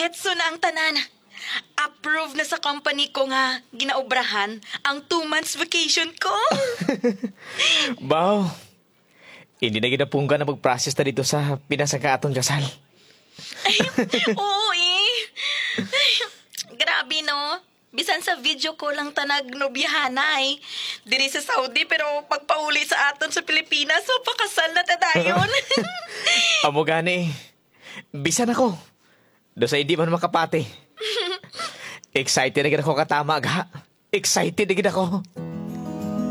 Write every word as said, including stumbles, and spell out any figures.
Hetso na ang tanan. Approve na sa company ko nga ginaobrahan ang two months vacation ko. Bao, hindi na ginapungga na mag-process na dito sa pinasaka atong kasal. Ay, oo eh. Ay, grabe no. Bisan sa video ko lang tanag nobiyahana eh. Diri sa Saudi pero pagpauli sa aton sa Pilipinas so pakasal na tadayon. Amo gani, bisan ako. Do sa hindi man makapati. Excited na gid ako katama, aga. Excited na gid ako.